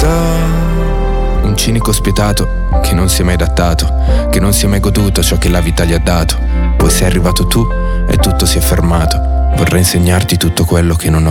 Un cinico spietato che non si è mai adattato, che non si è mai goduto ciò che la vita gli ha dato. Poi sei arrivato tu e tutto si è fermato. Vorrei insegnarti tutto quello che non ho